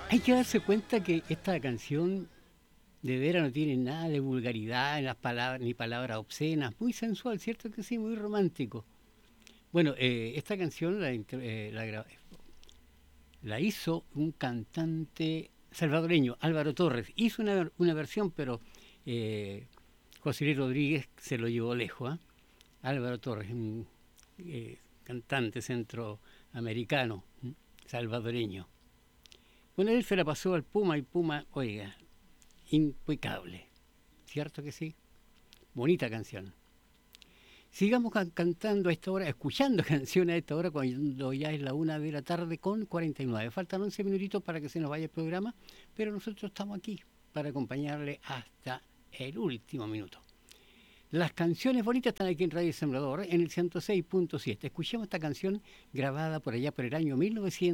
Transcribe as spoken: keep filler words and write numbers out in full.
Hay que darse cuenta que esta canción de veras no tiene nada de vulgaridad en las palabras, ni palabras obscenas, muy sensual, ¿cierto que sí? Muy romántico. Bueno, eh, esta canción la, eh, la, gra- la hizo un cantante salvadoreño, Álvaro Torres. Hizo una, una versión, pero eh, José Luis Rodríguez se lo llevó lejos. ¿eh? Álvaro Torres, un eh, cantante centroamericano, ¿eh? salvadoreño. Bueno, él se la pasó al Puma y Puma, oiga, impecable. ¿Cierto que sí? Bonita canción. Sigamos can- cantando a esta hora, escuchando canciones a esta hora, cuando ya es la una de la tarde con cuarenta y nueve. Faltan once minutitos para que se nos vaya el programa, pero nosotros estamos aquí para acompañarle hasta el último minuto. Las canciones bonitas están aquí en Radio Sembrador, en el ciento seis punto siete. Escuchemos esta canción grabada por allá por el año mil novecientos.